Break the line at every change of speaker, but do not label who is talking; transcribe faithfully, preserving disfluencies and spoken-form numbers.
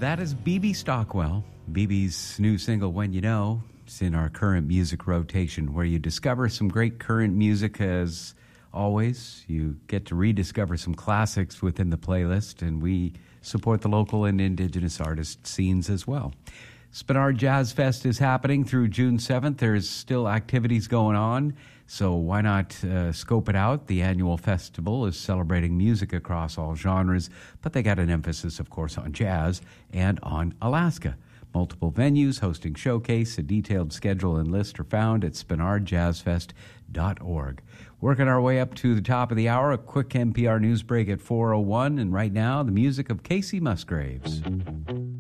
That is B B Stockwell. B B's new single, When You Know. It's in our current music rotation, where you discover some great current music. As always, you get to rediscover some classics within the playlist, and we support the local and Indigenous artist scenes as well. Spinard Jazz Fest is happening through June seventh. There's still activities going on, so why not uh, scope it out? The annual festival is celebrating music across all genres, but they got an emphasis, of course, on jazz and on Alaska. Multiple venues hosting showcase. A detailed schedule and list are found at spinard jazz fest dot org. Working our way up to the top of the hour, a quick N P R news break at four oh one, and right now, the music of Casey Musgraves.